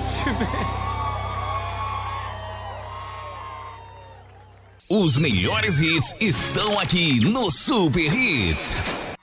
Os melhores hits estão aqui no Super Hits.